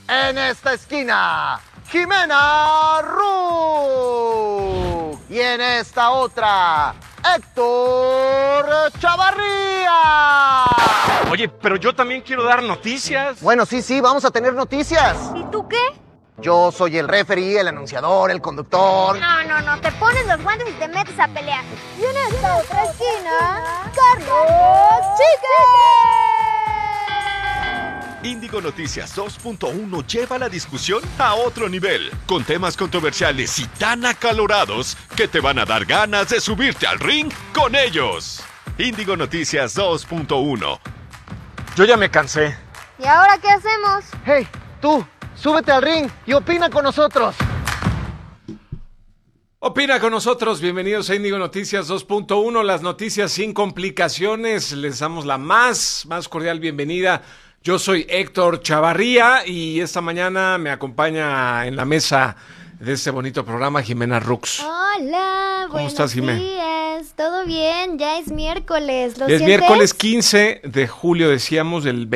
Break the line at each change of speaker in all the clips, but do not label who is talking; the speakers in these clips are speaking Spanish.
En esta esquina, Jimena Ru. Y en esta otra, Héctor Chavarría.
Oye, pero yo también quiero dar noticias.
Bueno, sí, vamos a tener noticias.
¿Y tú qué?
Yo soy el referee, el anunciador, el conductor.
No, te pones los guantes y te metes a pelear. Y en esta otra esquina, Carlos Chique.
Índigo Noticias 2.1 lleva la discusión a otro nivel, con temas controversiales y tan acalorados que te van a dar ganas de subirte al ring con ellos. Índigo Noticias 2.1.
Yo ya me cansé.
¿Y ahora qué hacemos?
Hey, tú, súbete al ring y opina con nosotros.
Opina con nosotros, bienvenidos a Índigo Noticias 2.1, las noticias sin complicaciones. Les damos la más cordial bienvenida. Yo soy Héctor Chavarría y esta mañana me acompaña en la mesa de este bonito programa Jimena Rux.
Hola,
¿Cómo estás, Jimena?
días, todo bien, ya es miércoles. ¿Lo
Es
sientes?
miércoles 15 de julio, decíamos, del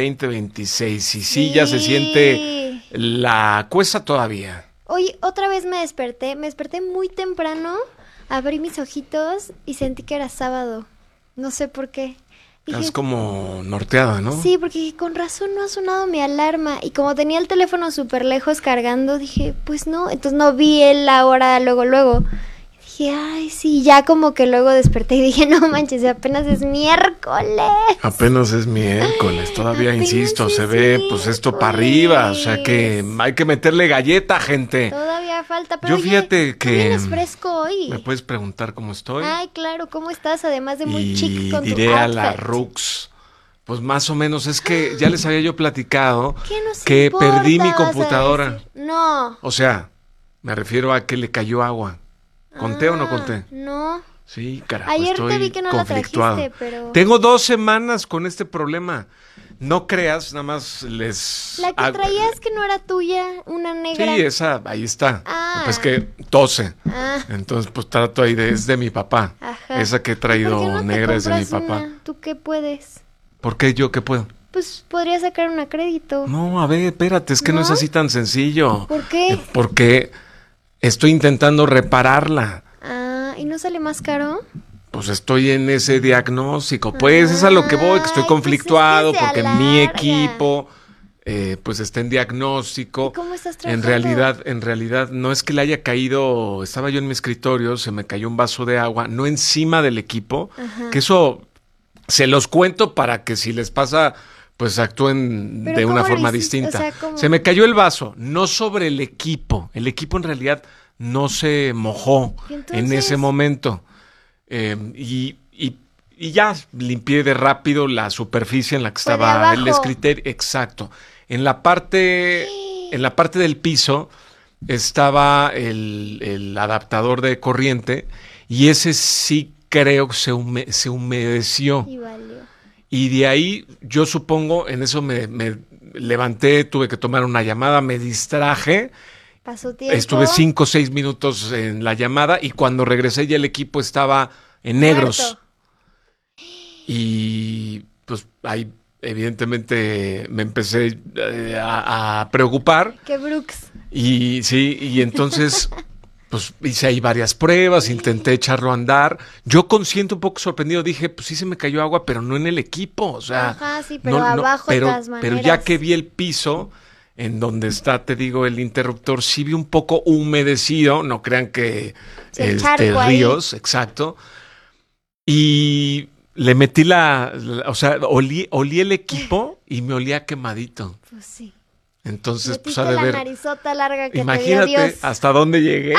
2026. Y sí, ya se siente la cuesta todavía.
Hoy otra vez me desperté muy temprano, abrí mis ojitos y sentí que era sábado. No sé por qué.
Estás como norteada, ¿no?
Sí, porque dije, con razón no ha sonado mi alarma. Y como tenía el teléfono súper lejos cargando, dije, pues no. Entonces no vi la hora luego. Dije, ay, sí, ya como que luego desperté y dije, no manches, apenas es miércoles.
Apenas es miércoles, todavía
Apenas
insisto,
es
se ve pues esto para arriba, o sea que hay que meterle galleta, gente.
Todavía falta, pero
Yo fíjate que
vienes fresco hoy.
me puedes preguntar cómo estoy.
Ay, claro, ¿cómo estás? Además de muy
y
chic con tu
diré a la
outfit.
Rux, pues más o menos, es que ya les había yo platicado
¿Qué nos
que
importa,
perdí mi
vas a
computadora.
decir? No.
O sea, me refiero a que le cayó agua. ¿Conté o no conté?
No.
Sí, carajo,
Ayer
estoy
te vi que no la
conflictuado.
trajiste, pero...
Tengo 2 semanas con este problema. No creas, nada más les...
La que traías que no era tuya, una negra.
Sí, esa, ahí está.
Ah.
Pues que tose.
Ah.
Entonces, pues trato ahí es de mi papá.
Ajá.
Esa que he
¿Por qué
traído
no te
negra es de mi
compras
papá.
una? ¿Tú qué puedes?
¿Por qué yo qué puedo?
Pues podría sacar una crédito.
No, a ver, espérate, es que no es
¿No?
así tan sencillo.
¿Por qué?
Porque estoy intentando repararla.
Ah, ¿y no sale más caro?
Pues estoy en ese diagnóstico. Pues es a lo que voy, que estoy
Ay,
conflictuado
pues es que se
porque mi
alarga.
equipo pues está en diagnóstico.
¿Y cómo estás
En realidad no es que le haya caído, estaba yo en mi escritorio, se me cayó un vaso de agua, no encima del equipo,
Ajá.
que eso se los cuento para que si les pasa, pues actúen
¿Pero
de una
cómo lo
forma
hiciste?
distinta.
O sea, ¿cómo?
Se me cayó el vaso, no sobre el equipo en realidad no se mojó
¿Y
en
entonces?
ese momento. Y ya limpié de rápido la superficie en la que
Fue de
estaba el
abajo.
escritorio. Exacto. En la parte del piso estaba el adaptador de corriente y ese sí creo que se humedeció.
Y valió.
Y de ahí yo supongo, en eso me levanté, tuve que tomar una llamada, me distraje.
Pasó tiempo.
Estuve 5 o 6 minutos en la llamada y cuando regresé ya el equipo estaba en negros.
Muerto.
Y pues ahí evidentemente me empecé a preocupar.
Que Brooks.
Y sí, y entonces pues hice ahí varias pruebas, intenté echarlo a andar. Yo consciente un poco sorprendido dije, pues sí se me cayó agua, pero no en el equipo. O sea,
Ajá, sí, pero abajo de todas maneras.
pero ya que vi el piso en donde está, te digo, el interruptor, sí vi un poco humedecido, no crean que
Sí, charco ahí.
ríos, exacto. Y le metí o sea, olí el equipo y me olía quemadito.
Pues sí.
Entonces, pues
Metiste
ha de
la
ver,
narizota larga que te dio
imagínate
Dios.
hasta dónde llegué.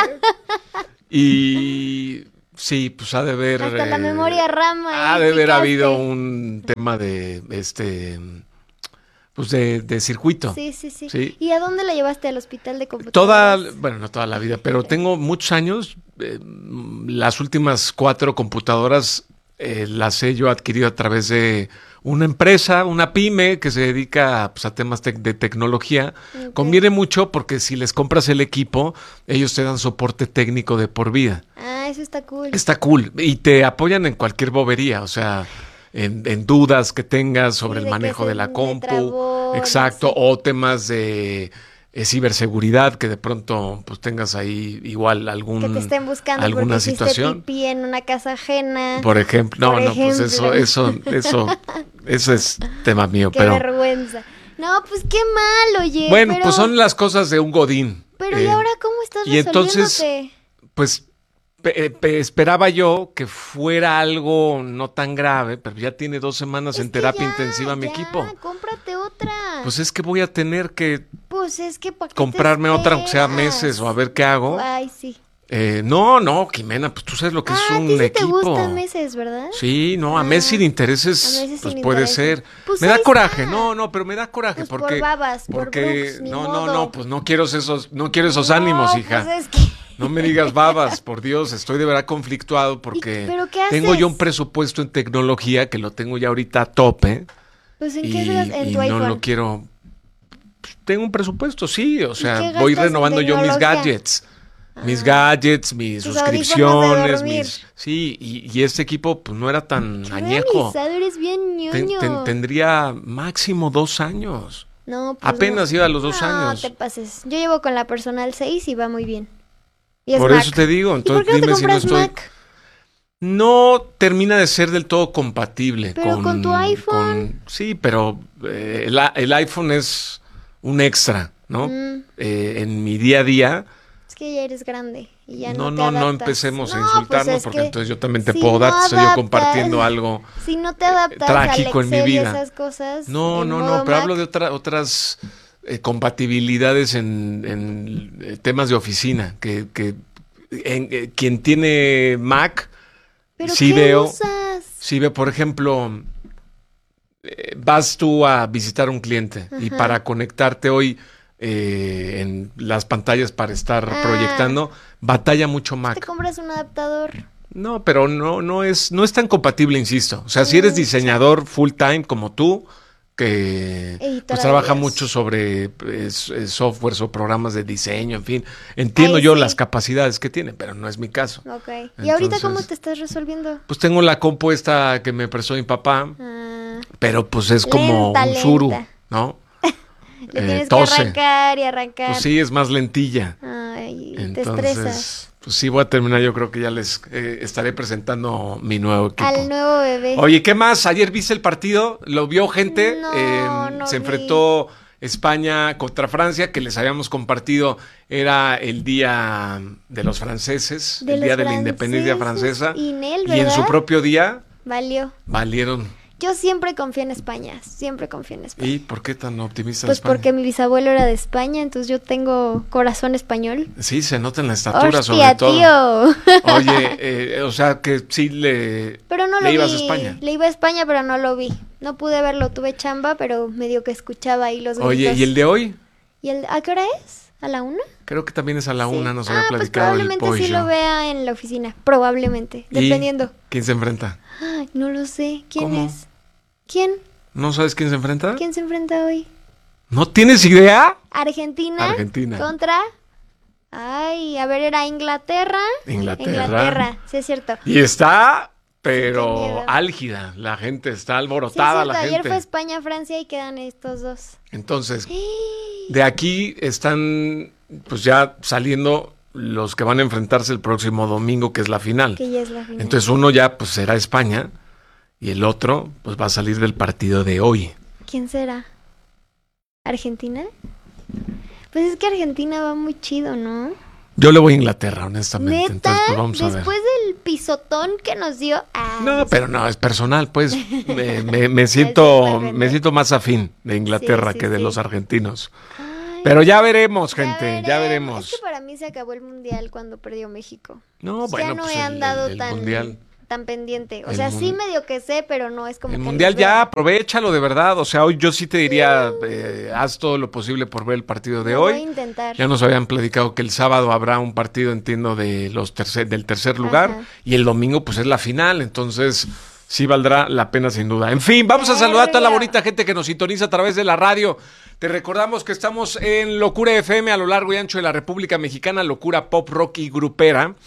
Y sí, pues ha de ver.
Hasta la memoria rama.
Ha de haber
picaste.
habido un tema de pues de circuito.
Sí.
Sí.
¿Y a dónde la llevaste? ¿Al hospital de computadoras?
Bueno, no toda la vida, pero tengo muchos años. Las últimas 4 computadoras las he yo adquirido a través de una empresa, una pyme que se dedica pues, a temas de tecnología.
Ok.
Conviene mucho porque si les compras el equipo, ellos te dan soporte técnico de por vida.
Ah, eso está cool.
Está cool. Y te apoyan en cualquier bobería, o sea, en dudas que tengas sobre
Sí,
el
de que
manejo
se
de la
me
compu.
trabó,
Exacto,
no sé.
o temas de ciberseguridad, que de pronto pues tengas ahí igual
Que te estén buscando
alguna
porque hiciste
situación.
pipí en una casa ajena.
Por ejemplo,
Por
pues
ejemplo.
eso es tema mío,
Qué
pero
vergüenza. No, pues qué mal, oye.
bueno,
pero,
pues son las cosas de un godín.
Pero ¿y ahora cómo estás
y entonces,
resolviéndote?
pues esperaba yo que fuera algo no tan grave, pero ya tiene 2 semanas en
Es que
terapia
ya,
intensiva mi
ya,
equipo.
Cómprate otra.
Pues es que voy a tener que
Pues es que ¿para qué te
comprarme otra, aunque sea
esperas?
meses, o a ver qué hago.
Ay, sí.
No, Jimena, pues tú sabes lo que es
A
un
ti sí
equipo.
te gustan meses, ¿verdad?
Sí, no, a
Ah,
meses sin intereses,
a meses
pues
sin
puede
intereses.
ser.
Pues
Me da
ahí
coraje,
está.
no, pero me da coraje
Pues por
porque
babas, por Brooks, ni modo.
no, pues no quiero esos ánimos, hija.
Pues es que...
No me digas babas, por Dios, estoy de verdad conflictuado porque
¿Pero qué
tengo
haces?
yo un presupuesto en tecnología que lo tengo ya ahorita a tope
Pues en
y,
qué gastas en
y
tu
no
iPhone.
lo quiero. Tengo un presupuesto, sí, o
qué
sea,
gastas
voy
en
renovando yo mis
tecnología?
gadgets. Mis gadgets, mis
Tus audífonos de
suscripciones,
dormir.
sí, y este equipo pues no era tan
Qué
añejo.
organizado, eres bien ñoño.
Tendría máximo 2 años.
No, pues
Apenas
no.
iba a los 2
No,
años.
te pases. Yo llevo con la personal 6 y va muy bien. Y es
Por
Mac.
eso te digo,
¿Y por
entonces
qué no te
dime si no
compras
estoy.
Mac?
No termina de ser del todo compatible
Pero con tu iPhone.
Sí, pero el iPhone es un extra, ¿no?
Mm.
En mi día a día.
Es que ya eres grande y ya
No,
no te
no
adaptas.
empecemos a
No,
insultarnos
pues es
porque
que
entonces yo también te
si
puedo dar,
no
te estoy yo
adaptas-
compartiendo algo.
Si no te adaptas
trágico
al
en mi
Excel y
vida.
esas cosas.
No,
en
pero
modo
hablo
Mac,
de otras compatibilidades en temas de oficina, que quien tiene Mac,
¿Pero
sí
qué
veo,
usas?
sí veo, por ejemplo, vas tú a visitar a un cliente y
Ajá.
para conectarte hoy en las pantallas para estar proyectando, batalla mucho
Te
Mac.
compras un adaptador.
No, pero no es tan compatible, insisto. O sea, si eres diseñador full time como tú, que
Editora
pues
de
trabaja
videos.
mucho sobre softwares o programas de diseño, en fin. Entiendo
Ahí
yo
sí.
las capacidades que tiene, pero no es mi caso.
Ok. ¿Y ahorita cómo
Entonces-
te estás resolviendo?
Pues tengo la compuesta que me prestó mi papá,
Ah,
pero pues es como
Lenta,
un suru,
lenta.
¿no?
le tienes
tose.
que arrancar y arrancar.
Pues sí, es más lentilla.
Ay, te estresas.
Entonces, pues sí, voy a terminar. Yo creo que ya les estaré presentando mi nuevo equipo.
Al nuevo bebé.
Oye, ¿qué más? ¿Ayer viste el partido? ¿Lo vio gente?
No
se
vi.
enfrentó España contra Francia, que les habíamos compartido. Era el día de los franceses,
De
el día
los
de la independencia
franceses,
francesa.
y Nel,
en su
¿verdad?
propio día
Valió.
valieron.
Yo siempre confío en España. Siempre confío en España.
¿Y por qué tan optimista
Pues
España?
porque mi bisabuelo era de España, entonces yo tengo corazón español.
Sí, se nota en la estatura, sobre
¡Hostia,
todo.
tío!
Oye, o sea que sí
Pero no
le
lo
ibas
vi.
a España.
Le iba a España, pero no lo vi. No pude verlo, tuve chamba, pero medio que escuchaba ahí los gritos.
Oye, ¿y el de hoy?
¿A qué hora es? ¿A la 1?
Creo que también es a la
Sí.
1, nos había
pues
platicado el
probablemente
pollo.
sí lo vea en la oficina. Probablemente.
¿Y
Dependiendo.
quién se enfrenta?
Ay, no lo sé. ¿Quién
¿Cómo?
es? ¿Quién?
¿No sabes quién se enfrenta?
¿Quién se enfrenta hoy?
¿No tienes idea?
Argentina.
Argentina.
Contra. Ay, a ver, era Inglaterra.
Inglaterra.
Sí, es cierto.
Y está,
Qué
pero
miedo.
álgida. La gente está
Sí, es
alborotada,
cierto.
la
Ayer
gente.
fue España-Francia y quedan estos dos.
Entonces, de aquí están pues ya saliendo los que van a enfrentarse el próximo domingo, que es la final.
Que ya es la final.
Entonces uno ya pues será España y el otro pues va a salir del partido de hoy.
¿Quién será? ¿Argentina? Pues es que Argentina va muy chido, ¿no?
Yo le voy a Inglaterra, honestamente.
¿Neta?
Entonces pues vamos a ver.
Después del pisotón que nos dio. Ah,
No, pero no, es personal, pues. Me
súper
siento,
bien.
me siento más afín de Inglaterra
Sí,
que de
sí.
los argentinos.
Ay,
Pero ya veremos, gente, ya veremos.
Es que para mí se acabó el mundial cuando perdió México.
No, bueno,
ya no
pues
he andado
el
tan,
mundial.
tan pendiente. O
El
sea,
mun-
sí medio que sé, pero no es como
El
que
mundial
los vea.
ya, aprovéchalo de verdad. O sea, hoy yo sí te diría, haz todo lo posible por ver el partido de
Lo voy a
hoy.
intentar.
Ya nos habían platicado que el sábado habrá un partido, entiendo, de del tercer lugar.
Ajá.
Y el domingo, pues es la final. Entonces, sí valdrá la pena sin duda. En fin, vamos a saludar a toda la bonita gente que nos sintoniza a través de la radio. Te recordamos que estamos en Locura FM a lo largo y ancho de la República Mexicana, Locura Pop, Rock y Grupera.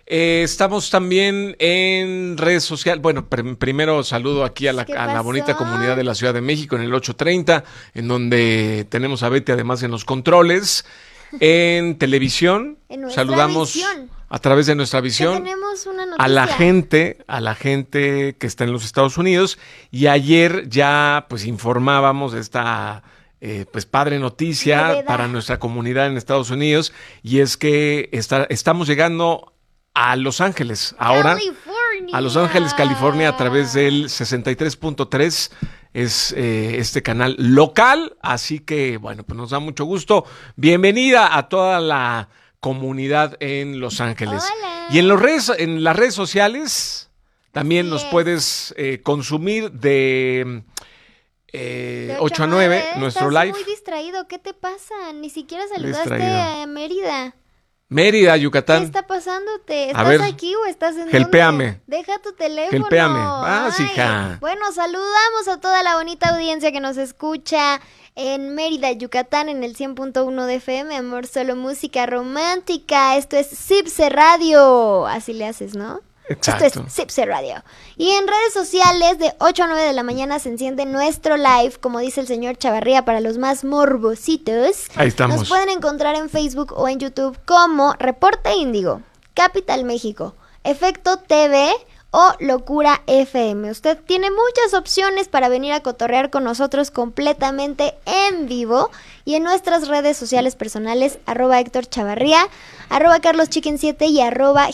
Estamos también en redes sociales. Bueno, primero saludo aquí a la bonita comunidad de la Ciudad de México en el 830, en donde tenemos a Betty además en los controles. En televisión, saludamos a través de nuestra visión
tenemos una noticia.
a la gente que está en los Estados Unidos. Y ayer ya pues informábamos de esta pues padre noticia para nuestra comunidad en Estados Unidos, y es que estamos llegando a Los Ángeles ahora,
California.
a Los Ángeles, California, a través del 63.3, es este canal local, así que bueno, pues nos da mucho gusto. Bienvenida a toda la comunidad en Los Ángeles.
Hola.
Y en las redes sociales también nos puedes consumir de 8 a 9, nuestro
Estás
live.
muy distraído, ¿qué te pasa? Ni siquiera saludaste
Distraído.
a Mérida.
Mérida,
¿Qué
Yucatán.
está pasándote?
A
¿Estás
ver,
aquí o estás en
gelpéame.
dónde? Deja tu teléfono.
Gelpéame. Vas,
Ay.
hija.
Bueno, saludamos a toda la bonita audiencia que nos escucha en Mérida, Yucatán, en el 100.1 de FM. Amor, solo música romántica. Esto es Cipse Radio. Así le haces, ¿no?
Exacto.
Esto es Cipse Radio. Y en redes sociales de 8 a 9 de la mañana se enciende nuestro live, como dice el señor Chavarría, para los más morbositos.
Ahí estamos.
Nos pueden encontrar en Facebook o en YouTube como Reporte Índigo, Capital México, Efecto TV o Locura FM. Usted tiene muchas opciones para venir a cotorrear con nosotros completamente en vivo, y en nuestras redes sociales personales, @Héctor Chavarría, @CarlosChicken7 y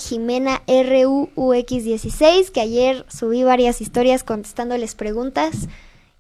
@JimenaRUUX16, que ayer subí varias historias contestándoles preguntas.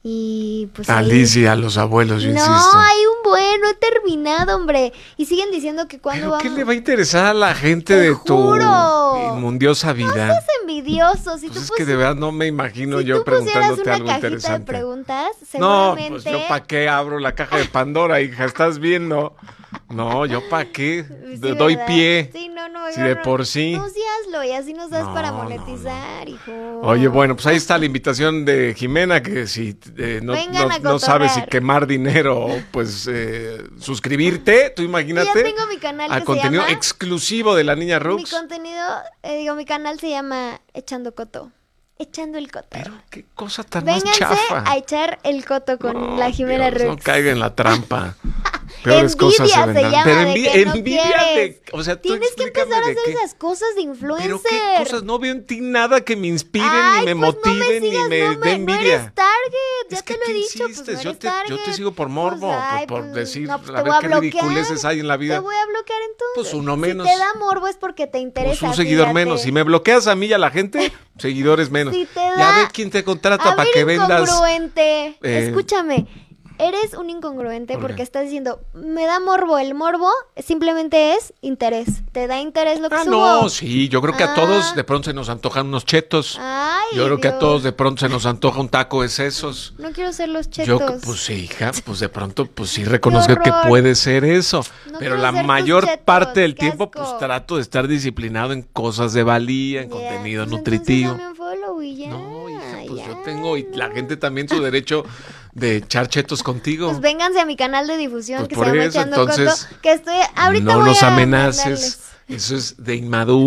Y pues
Alicia, a los abuelos, yo insisto.
No, hay un bueno, he terminado, hombre. Y siguen diciendo que cuando
¿Pero qué
vamos...
le va a interesar a la gente
Te
de
juro.
tu inmundiosa vida?
No seas envidioso. Si
Pues
tú
es que de verdad no me imagino yo preguntándote
una
algo
cajita
interesante.
de preguntas,
No,
seguramente...
pues yo para qué abro la caja de Pandora, hija, estás viendo. No, yo para qué
Sí,
doy
¿verdad?
pie.
Sí, no,
Si de por sí.
No, sí hazlo, y así nos das
No,
para
no,
monetizar, hijo.
Oye, bueno, pues ahí está la invitación de Jimena, que si
Vengan a
no sabes si
cotorrear.
quemar dinero o pues suscribirte, tú imagínate.
Ya tengo mi canal
al
que
contenido
se llama...
exclusivo de la niña
Mi
Rux.
contenido, mi canal se llama Echando Coto. Echando el coto.
Pero qué cosa tan más
Vénganse
chafa.
a echar el coto con
No,
la Jimena
Dios,
Rux.
no caiga en la trampa. Peores
Envidia
cosas se
se
vendrán.
llama,
Pero
de que no
envidia
quieres.
de, o sea, tú
Tienes que
explícame
empezar a
de
hacer
qué.
esas cosas de influencer.
Pero qué cosas, no veo en ti nada que me inspiren,
Ay,
ni me
pues
motiven,
no me sigas,
ni me
no
dé
No
envidia.
eres target, ya
Es que
te lo
tú
he dicho, pues
insistes,
no
yo
eres
te
target.
sigo por morbo,
ay,
por
pues,
decir,
no, pues
a
te
ver
voy
qué
bloquear.
ridiculeces hay en la vida.
Te voy a bloquear entonces.
Pues uno menos.
Si te da morbo es porque te interesa.
Pues un seguidor
fíjate.
menos. Si me bloqueas a mí y a la gente, seguidores menos.
Si te
Ya
da-
ve quién te contrata
A
para
ver,
que vendas.
incongruente. Escúchame. Eres un incongruente
¿Por qué?
porque estás diciendo, me da morbo. El morbo simplemente es interés. Te da interés lo que subo.
No, sí, yo creo que a todos
Ah.
de pronto se nos antojan unos chetos.
Ay,
Yo creo que a
Dios.
todos de pronto se nos antoja un taco de sesos.
No quiero ser los chetos.
Yo, pues sí, hija, pues de pronto, pues sí reconozco que
horror.
puede ser eso.
No
Pero
quiero
la
ser tus
mayor
chetos,
parte del
qué
tiempo,
asco.
pues trato de estar disciplinado en cosas de valía, en
Ya,
contenido
pues
nutritivo.
entonces dame un follow y ya.
No, hija, pues
ya,
yo tengo, y la
no.
gente también su derecho de echar chetos contigo.
Pues vénganse a mi canal de difusión
Pues
que
por
se llama
eso,
Echando
entonces,
Coto, que estoy ahorita
no
voy
nos
a
amenaces.
mandarles.
Eso es de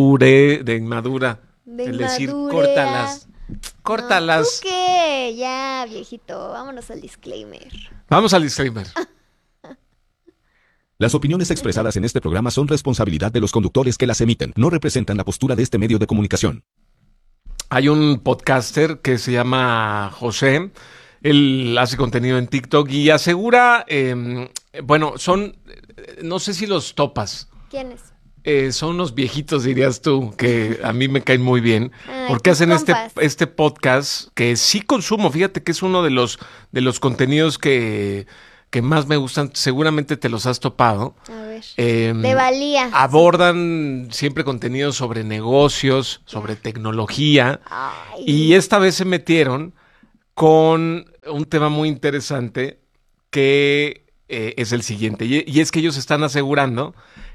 inmadura.
De
El decir,
inmadurea.
córtalas.
No, ¿tú qué? Ya, viejito, vámonos al disclaimer.
Vamos al disclaimer.
Las opiniones expresadas en este programa son responsabilidad de los conductores que las emiten. No representan la postura de este medio de comunicación.
Hay un podcaster que se llama José. Él hace contenido en TikTok y asegura, bueno, no sé si los topas.
¿Quién es?
Son unos viejitos, dirías tú, que a mí me caen muy bien,
Ay,
porque
tus
hacen
compas.
este podcast que sí consumo. Fíjate que es uno de los contenidos que más me gustan. Seguramente te los has topado.
A ver.
De
valía.
Abordan siempre contenidos sobre negocios, sobre tecnología.
Ay.
Y esta vez se metieron con un tema muy interesante que es el siguiente. Y es que ellos están asegurando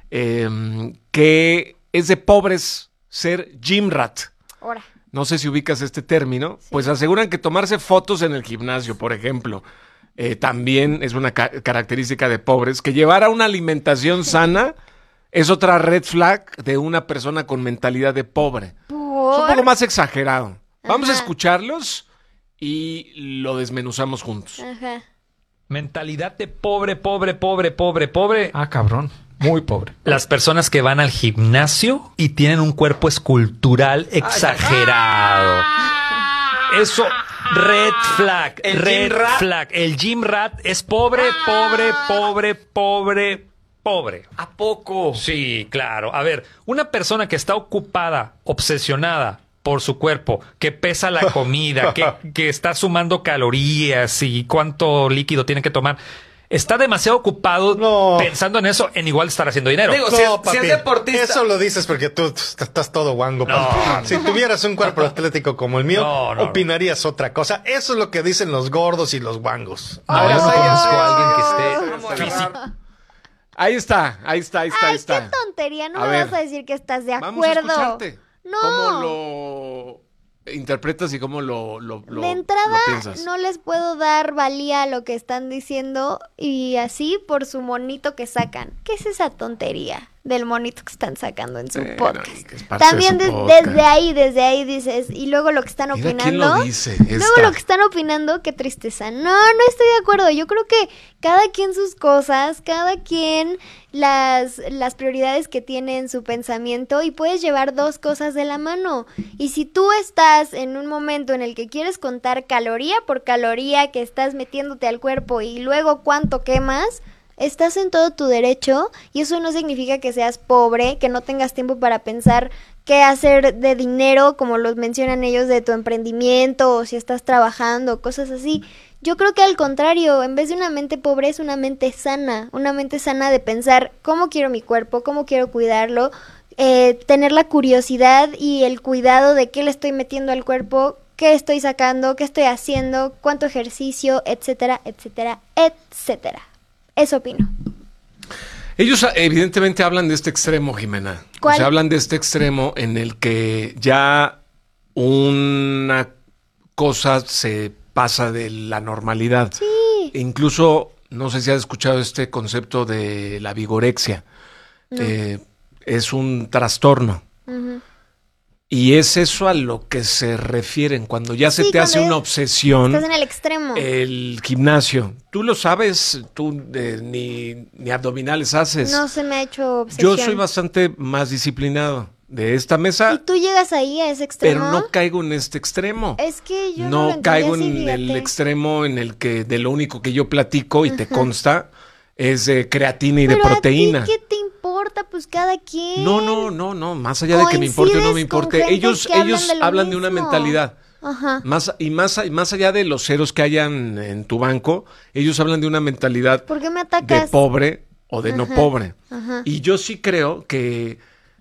que es de pobres ser gym rat.
Ahora.
No sé si ubicas este término. Sí. Pues aseguran que tomarse fotos en el gimnasio, por ejemplo, también es una característica de pobres. Que llevar a una alimentación sana es otra red flag de una persona con mentalidad de pobre. Es un poco más exagerado. Vamos a escucharlos y lo desmenuzamos juntos.
Ajá.
Mentalidad de pobre, pobre, pobre, pobre, pobre.
Ah, cabrón. Muy pobre.
Las personas que van al gimnasio y tienen un cuerpo escultural exagerado. Eso, red flag.
¿El
red
gym rat?
flag. El gym rat es pobre, pobre, pobre, pobre, pobre.
¿A poco?
Sí, claro. A ver, una persona que está ocupada, obsesionada por su cuerpo, que pesa la comida, que está sumando calorías y cuánto líquido tiene que tomar, está demasiado ocupado pensando en eso, en igual estar haciendo dinero.
Digo, si es deportista...
Eso lo dices porque tú estás todo guango. Si tuvieras un cuerpo atlético como el mío, opinarías otra cosa. Eso es lo que dicen los gordos y los guangos.
Ahora no conozco a alguien que esté físico.
Ahí está.
Ay, qué tontería. No
A
me
ver,
vas a decir que estás de acuerdo.
Vamos a escucharte.
No.
¿Cómo lo interpretas y cómo lo
de entrada,
lo piensas?
no les puedo dar valía a lo que están diciendo y así por su monito que sacan. ¿Qué es esa tontería del monito que están sacando en su podcast?
Que es parte
También
de su podcast.
desde ahí dices, y luego lo que están
Mira
opinando.
quién lo dice.
Luego lo que están opinando, qué tristeza. No estoy de acuerdo. Yo creo que cada quien sus cosas, cada quien las prioridades que tiene en su pensamiento y puedes llevar dos cosas de la mano. Y si tú estás en un momento en el que quieres contar caloría por caloría que estás metiéndote al cuerpo y luego cuánto quemas, estás en todo tu derecho y eso no significa que seas pobre, que no tengas tiempo para pensar qué hacer de dinero, como los mencionan ellos, de tu emprendimiento o si estás trabajando, cosas así. Yo creo que al contrario, en vez de una mente pobre es una mente sana de pensar cómo quiero mi cuerpo, cómo quiero cuidarlo, tener la curiosidad y el cuidado de qué le estoy metiendo al cuerpo, qué estoy sacando, qué estoy haciendo, cuánto ejercicio, etcétera, etcétera, etcétera. Eso opino.
Ellos evidentemente hablan de este extremo, Jimena.
¿Cuál?
O sea, hablan de este extremo en el que ya una cosa se pasa de la normalidad.
Sí.
E incluso, no sé si has escuchado este concepto de la vigorexia.
No.
Es un trastorno.
Uh-huh.
Y es eso a lo que se refieren cuando ya se
Sí,
te hace
cuando
una obsesión.
Estás en el extremo.
El gimnasio. Tú lo sabes, tú ni abdominales haces.
No se me ha hecho obsesión.
Yo soy bastante más disciplinado de esta mesa,
¿Y tú llegas ahí a ese extremo?
pero no caigo en este extremo.
Es que yo no
No
lo entendí
caigo
así,
en el
fíjate.
extremo en el que de lo único que yo platico y te consta es de creatina y
Pero
de proteína.
¿a ti qué te importa? Pues cada quien.
No, más allá de que me importe o no me
Coincides con
importe,
gente
ellos
que hablan de lo
hablan de una
mismo.
mentalidad.
Ajá.
Más allá de los ceros que hayan en tu banco, ellos hablan de una mentalidad
¿Por qué me
de
atacas?
pobre o de no pobre.
Ajá.
Y yo sí creo que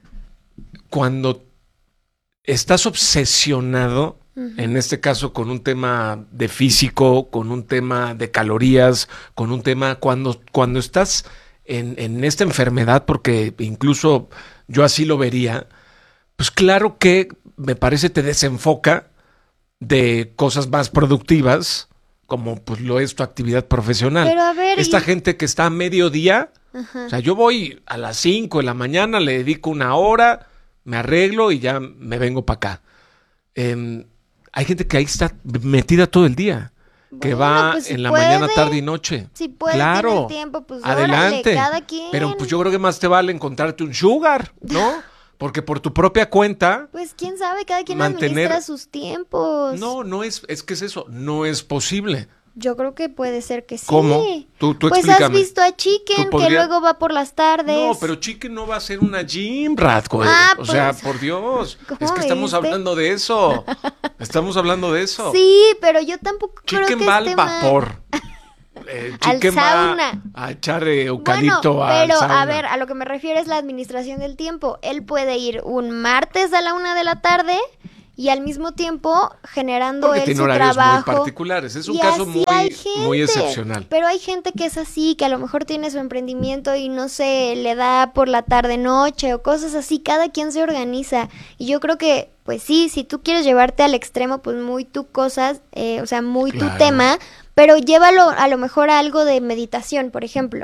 cuando estás obsesionado, en este caso con un tema de físico, con un tema de calorías, con un tema cuando estás en esta enfermedad, porque incluso yo así lo vería, pues claro que me parece te desenfoca de cosas más productivas, como pues lo es tu actividad profesional.
Pero a ver,
Esta gente que está a mediodía,
Ajá.
o sea, yo voy a las 5 de la mañana, le dedico una hora, me arreglo y ya me vengo para acá. Hay gente que ahí está metida todo el día, que
Bueno,
va
pues, si
en la
puede,
mañana, tarde y noche.
Si puede,
claro,
tiene el tiempo, pues
adelante.
órale, cada quien.
Pero pues yo creo que más te vale encontrarte un sugar, ¿no? Porque por tu propia cuenta,
Pues quién sabe, cada quien
mantener-
administra sus tiempos.
no es que es eso, no es posible.
Yo creo que puede ser que sí.
¿Cómo? Tú
pues
explícame.
has visto a Chicken,
¿Tú
que
podrías?
luego va por las tardes.
No, pero Chicken no va a ser una gym rat, güey.
Ah,
O sea,
pues,
por Dios.
¿cómo
Es que estamos
viste?
hablando de eso. Estamos hablando de eso.
Sí, pero yo tampoco creo
Chicken
que
va
esté
al
mal.
vapor.
Al
Chicken
sauna.
va a echar eucalipto
Bueno,
al
pero
sauna.
a ver, a lo que me refiero es la administración del tiempo. Él puede ir un martes a la 1 de la tarde y al mismo tiempo generando
Porque
él
tiene
su
horarios
trabajo.
muy particulares. Es un
Y
caso
así hay
muy
gente.
excepcional.
Pero hay gente que es así, que a lo mejor tiene su emprendimiento y no sé, le da por la tarde noche o cosas así. Cada quien se organiza. Y yo creo que, pues sí, si tú quieres llevarte al extremo, pues muy tu cosas, o sea, muy
Claro.
tu tema, pero llévalo a lo mejor a algo de meditación, por ejemplo.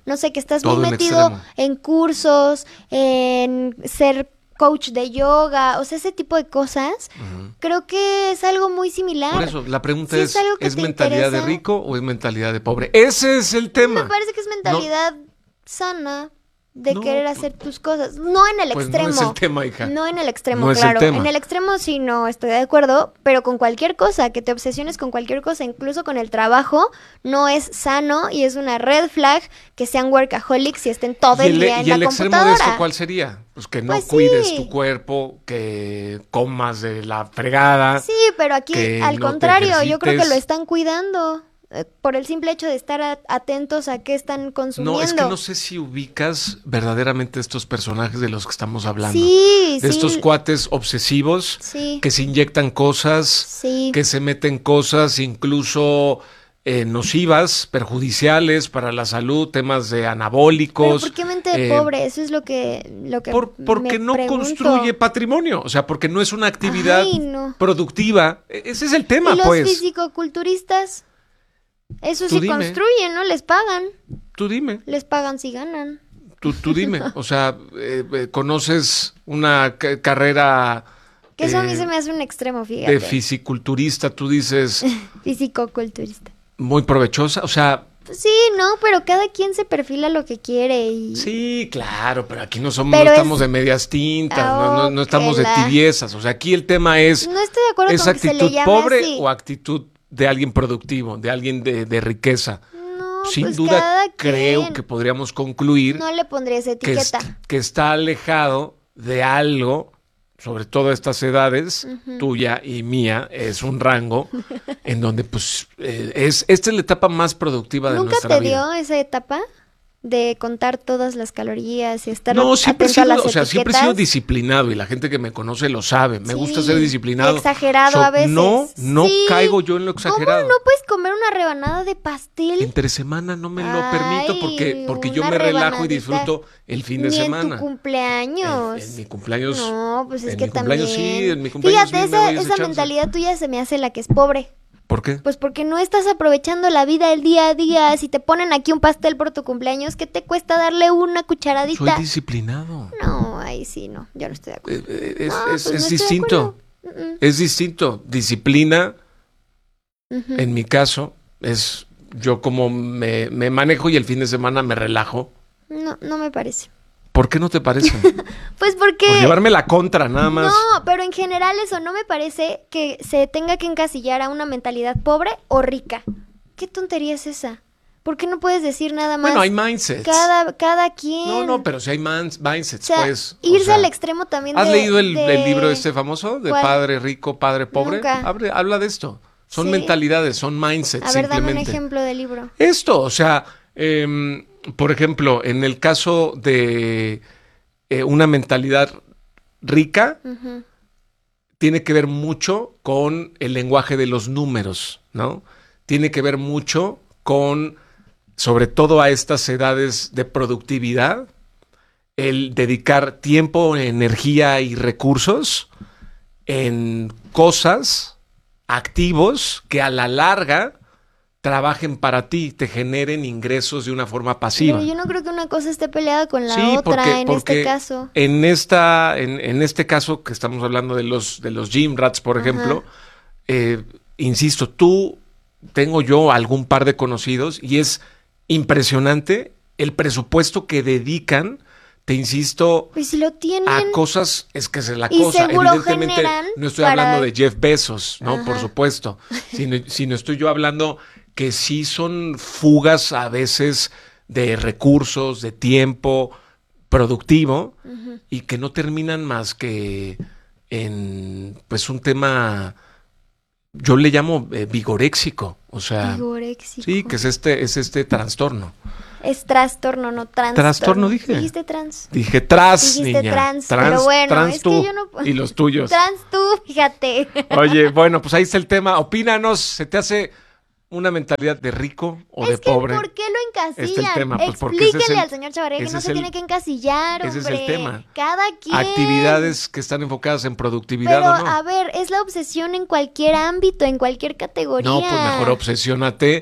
no sé, que estás
Todo
muy
en
metido
extremo.
en cursos, en ser coach de yoga, o sea, ese tipo de cosas, creo que es algo muy similar.
Por eso, la pregunta
Sí,
es
algo que te
mentalidad de
interesa.
rico o es mentalidad de pobre? Ese es el tema.
Me parece que es mentalidad sana de
No,
querer
pues-
hacer tus cosas. No en el
Pues
extremo.
no es el tema, hija.
No en el extremo,
No es el
claro.
tema.
En el extremo sí no estoy de acuerdo, pero con cualquier cosa, que te obsesiones con cualquier cosa, incluso con el trabajo, no es sano y es una red flag que sean workaholics y estén todo el día en
y
la
el extremo
computadora.
de esto cuál sería? Pues que no
Pues
cuides
sí.
tu cuerpo, que comas de la fregada.
Sí, pero aquí
que
al
no te
contrario, yo creo que
ejercites.
lo están cuidando por el simple hecho de estar atentos a qué están consumiendo.
No, es que no sé si ubicas verdaderamente estos personajes de los que estamos hablando.
Sí,
de
sí.
estos cuates obsesivos
Sí.
que se inyectan cosas,
Sí.
que se meten cosas incluso nocivas, perjudiciales para la salud, temas de
Pero
anabólicos.
¿por qué mente de pobre? Eso es lo que
Porque
me
no
pregunto.
construye patrimonio, o sea, porque no es una actividad
Ay, no.
productiva. Ese es el tema,
¿Y los
pues.
fisicoculturistas? Eso
Tú
sí
dime.
construyen, ¿no? Les pagan.
Tú dime.
Les pagan si ganan.
Tú dime, o sea, ¿conoces una carrera
Que eso a mí se me hace un extremo,
de
fíjate.
fisiculturista, tú dices,
Fisicoculturista.
muy provechosa? O sea,
Pues sí, no, pero cada quien se perfila lo que quiere y...
sí, claro, pero aquí no
Pero
estamos
es-
de medias tintas,
Ah,
no estamos de
que la-
tibiezas. O sea, aquí el tema es,
No estoy de acuerdo
¿es
con que se le
actitud
llame
pobre
así.
o actitud de alguien productivo, de alguien de riqueza?
No,
Sin
pues
duda
cada
creo
quien.
que podríamos concluir
No le pondría esa
que,
etiqueta.
que está alejado de algo, sobre todo a estas edades, tuya y mía, es un rango en donde pues esta es la etapa más productiva de
¿Nunca
nuestra
te
vida.
dio esa etapa de contar todas las calorías y estar
No, siempre he
atento a
sido,
las
o sea, siempre he sido
etiquetas?
disciplinado y la gente que me conoce lo sabe. Me
Sí,
gusta ser disciplinado.
exagerado a veces.
No
Sí.
caigo yo en lo exagerado.
¿Cómo no puedes comer una rebanada de pastel?
Entre semana no me lo
Ay,
permito porque yo
una
me relajo y
rebanadita.
disfruto el fin de
Ni
semana.
en tu cumpleaños.
En mi cumpleaños.
No, pues es
en
que
mi cumpleaños
también.
sí, en mi cumpleaños
Fíjate,
sí me doy ese
esa
chance.
mentalidad tuya se me hace la que es pobre.
¿Por qué?
Pues porque no estás aprovechando la vida el día a día. Si te ponen aquí un pastel por tu cumpleaños, ¿qué te cuesta darle una
Soy
cucharadita?
disciplinado.
No, ahí sí, no. Yo no estoy de acuerdo.
Es,
No, pues
es
no estoy de
distinto.
acuerdo.
Es distinto. Disciplina,
Ujú.
en mi caso, es yo como me manejo y el fin de semana me relajo.
No, no me parece.
¿Por qué no te parece?
Pues porque...
Por llevarme la contra, nada más.
No, pero en general eso no me parece que se tenga que encasillar a una mentalidad pobre o rica. ¿Qué tontería es esa? ¿Por qué no puedes decir nada más?
Bueno, hay mindsets.
Cada quien.
No, pero si hay mindsets,
O sea,
pues. o
irse
sea,
al extremo también
¿has
de...
leído el
de-
libro este famoso de
¿Cuál?
Padre Rico, Padre Pobre?
Nunca.
Habla de esto. Son
Sí.
mentalidades, son mindsets,
A ver, dame un
simplemente.
ejemplo de libro.
Esto, o sea, por ejemplo, en el caso de una mentalidad rica,
Ujú.
tiene que ver mucho con el lenguaje de los números, ¿no? Tiene que ver mucho con, sobre todo a estas edades de productividad, el dedicar tiempo, energía y recursos en cosas, activos, que a la larga trabajen para ti, te generen ingresos de una forma pasiva.
Pero yo no creo que una cosa esté peleada con la
Sí,
otra en
porque
este caso.
en este caso que estamos hablando de los gym rats, por ejemplo, insisto, tengo yo algún par de conocidos y es impresionante el presupuesto que dedican, te insisto,
Pues si lo tienen...
a cosas, es que esa es la
Y
cosa.
seguro
Evidentemente
generan
no estoy
para-
hablando de Jeff Bezos, ¿no?
Ajá.
Por supuesto. Sino estoy yo hablando que sí son fugas a veces de recursos, de tiempo productivo y que no terminan más que en pues un tema, yo le llamo vigoréxico. O sea,
Vigoréxico.
sí, que es este trastorno.
Es trastorno, no trastorno.
Trastorno dije.
Dijiste trans.
Dije trans,
Dijiste
niña.
trans, pero bueno,
trans
es que
tú
yo no-
y los tuyos.
Trans tú, fíjate.
Oye, bueno, pues ahí está el tema. Opínanos, ¿se te hace una mentalidad de rico o de
Es que
pobre?
¿por qué lo encasillan?
Este es el tema, pues, porque ese es
Explíquenle
el-
al señor Chavarría que
ese
no
es
se
el-
tiene que encasillar,
ese es
hombre.
el tema.
Cada quien.
Actividades que están enfocadas en productividad
Pero,
o no.
a ver, es la obsesión en cualquier ámbito, en cualquier categoría.
No, pues mejor obsesiónate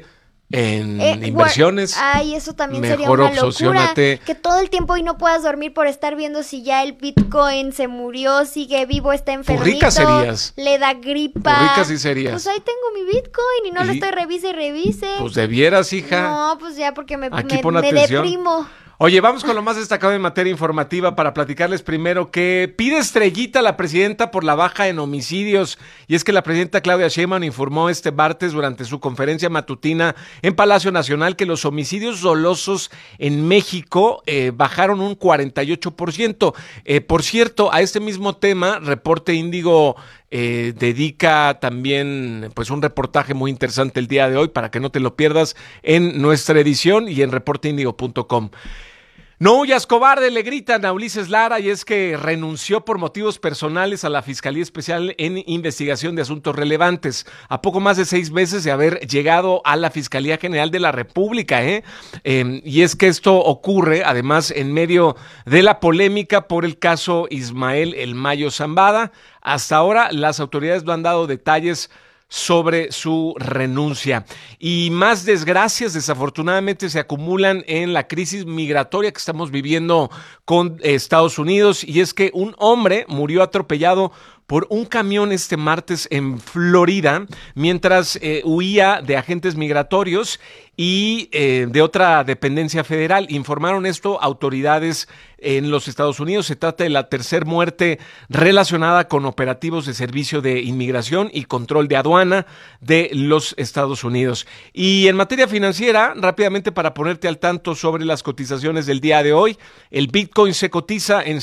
en inversiones.
Ay, eso también sería una locura. Que todo el tiempo y no puedas dormir por estar viendo si ya el Bitcoin se murió, sigue vivo, está enfermito.
Rica serías.
Le da gripa.
Rica sí serías.
Pues ahí tengo mi Bitcoin y no lo estoy revise.
Pues debieras, hija.
No, pues ya porque me
deprimo. Oye, vamos con lo más destacado en materia informativa para platicarles primero que pide estrellita a la presidenta por la baja en homicidios. Y es que la presidenta Claudia Sheinbaum informó este martes durante su conferencia matutina en Palacio Nacional que los homicidios dolosos en México bajaron un 48%. Por cierto, a este mismo tema, Reporte Índigo dedica también pues un reportaje muy interesante el día de hoy para que no te lo pierdas en nuestra edición y en reporteindigo.com. No huyas, cobarde, le gritan a Ulises Lara, y es que renunció por motivos personales a la Fiscalía Especial en Investigación de Asuntos Relevantes, a poco más de 6 meses de haber llegado a la Fiscalía General de la República, y es que esto ocurre, además, en medio de la polémica por el caso Ismael El Mayo Zambada. Hasta ahora, las autoridades no han dado detalles sobre su renuncia. Y más desgracias desafortunadamente se acumulan en la crisis migratoria que estamos viviendo con Estados Unidos, y es que un hombre murió atropellado por un camión este martes en Florida mientras huía de agentes migratorios y de otra dependencia federal. Informaron esto autoridades en los Estados Unidos. Se trata de la tercera muerte relacionada con operativos de Servicio de Inmigración y Control de Aduana de los Estados Unidos. Y en materia financiera, rápidamente para ponerte al tanto sobre las cotizaciones del día de hoy, el Bitcoin se cotiza en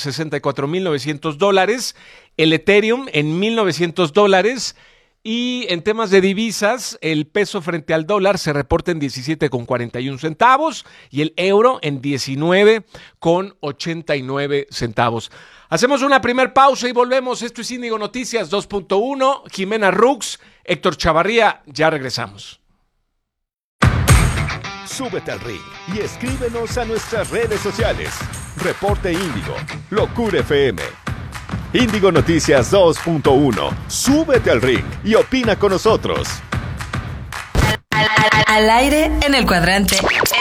$64,900, el Ethereum en $1,900, y en temas de divisas, el peso frente al dólar se reporta en 17,41 centavos y el euro en 19,89 centavos. Hacemos una primer pausa y volvemos. Esto es Índigo Noticias 2.1, Jimena Rux, Héctor Chavarría, ya regresamos.
Súbete al ring y escríbenos a nuestras redes sociales. Reporte Índigo, Locura FM. Índigo Noticias 2.1. Súbete al ring y opina con nosotros.
Al aire en el cuadrante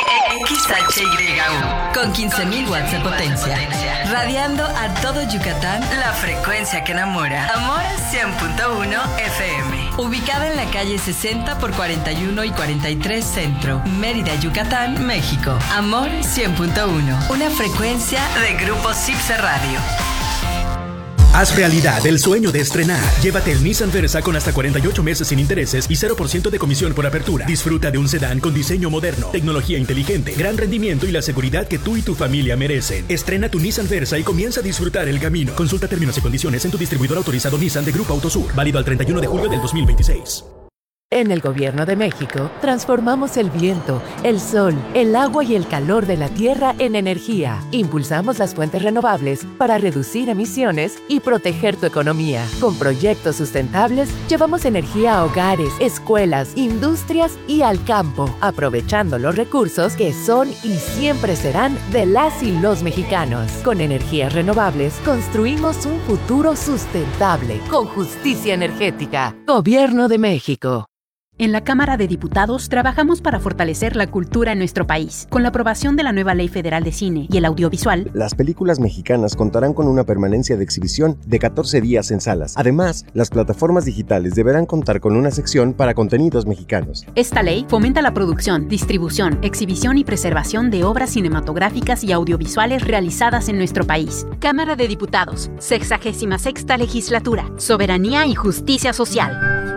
XHYU con 15,000 watts de potencia, radiando a todo Yucatán, la frecuencia que enamora. Amor 100.1 FM, ubicada en la calle 60 por 41 y 43 Centro, Mérida, Yucatán, México. Amor 100.1, una frecuencia de Grupo Cipse Radio.
Haz realidad el sueño de estrenar. Llévate el Nissan Versa con hasta 48 meses sin intereses y 0% de comisión por apertura. Disfruta de un sedán con diseño moderno, tecnología inteligente, gran rendimiento y la seguridad que tú y tu familia merecen. Estrena tu Nissan Versa y comienza a disfrutar el camino. Consulta términos y condiciones en tu distribuidor autorizado Nissan de Grupo Autosur. Válido al 31 de julio del 2026.
En el Gobierno de México, transformamos el viento, el sol, el agua y el calor de la tierra en energía. Impulsamos las fuentes renovables para reducir emisiones y proteger tu economía. Con proyectos sustentables, llevamos energía a hogares, escuelas, industrias y al campo, aprovechando los recursos que son y siempre serán de las y los mexicanos. Con energías renovables, construimos un futuro sustentable, con justicia energética. Gobierno de México.
En la Cámara de Diputados trabajamos para fortalecer la cultura en nuestro país. Con la aprobación de la nueva Ley Federal de Cine y el Audiovisual,
las películas mexicanas contarán con una permanencia de exhibición de 14 días en salas. Además, las plataformas digitales deberán contar con una sección para contenidos mexicanos.
Esta ley fomenta la producción, distribución, exhibición y preservación de obras cinematográficas y audiovisuales realizadas en nuestro país. Cámara de Diputados, 66ª Legislatura, Soberanía y Justicia Social.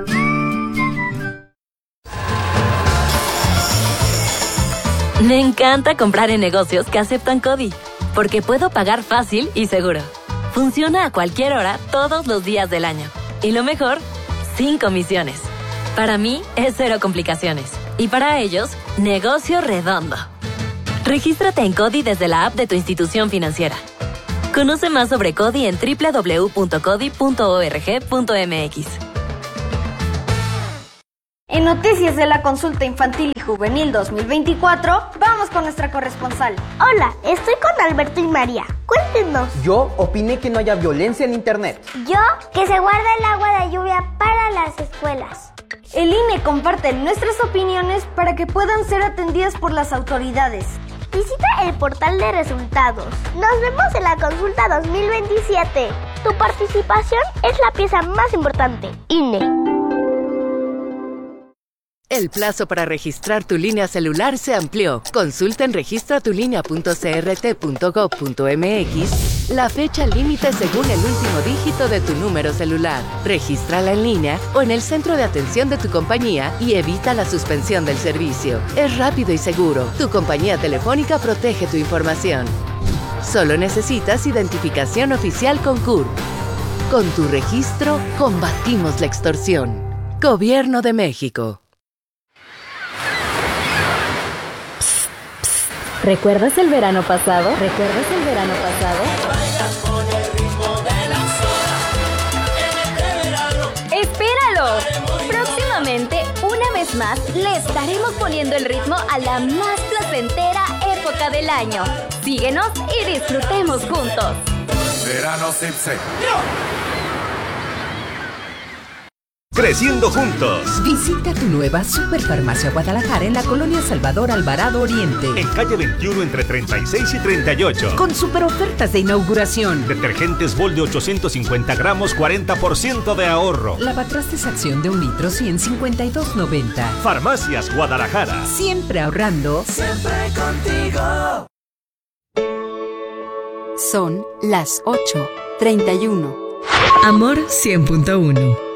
Me encanta comprar en negocios que aceptan CODI, porque puedo pagar fácil y seguro. Funciona a cualquier hora, todos los días del año. Y lo mejor, sin comisiones. Para mí, es 0 complicaciones. Y para ellos, negocio redondo. Regístrate en CODI desde la app de tu institución financiera. Conoce más sobre CODI en www.codi.org.mx.
En Noticias de la Consulta Infantil y Juvenil 2024, vamos con nuestra corresponsal.
Hola, estoy con Alberto y María. Cuéntenos.
Yo opiné que no haya violencia en internet.
Yo, que se guarda el agua de lluvia para las escuelas.
El INE comparte nuestras opiniones para que puedan ser atendidas por las autoridades.
Visita el portal de resultados. Nos vemos en la consulta 2027. Tu participación es la pieza más importante. INE.
El plazo para registrar tu línea celular se amplió. Consulta en registratulinea.crt.gov.mx la fecha límite según el último dígito de tu número celular. Regístrala en línea o en el centro de atención de tu compañía y evita la suspensión del servicio. Es rápido y seguro. Tu compañía telefónica protege tu información. Solo necesitas identificación oficial con CURP. Con tu registro, combatimos la extorsión. Gobierno de México.
¿Recuerdas el verano pasado? ¡Espéralo! Próximamente, una vez más, le estaremos poniendo el ritmo a la más placentera época del año. Síguenos y disfrutemos juntos.
Verano Sipsey.
Creciendo juntos.
Visita tu nueva Superfarmacia Guadalajara en la colonia Salvador Alvarado Oriente.
En calle 21 entre 36 y 38.
Con super ofertas de inauguración.
Detergentes Vol de 850 gramos, 40% de ahorro.
Lavatrastes Acción de 1 litro, 152.90.
Farmacias Guadalajara.
Siempre ahorrando.
Siempre contigo.
Son las 8:31.
Amor 100.1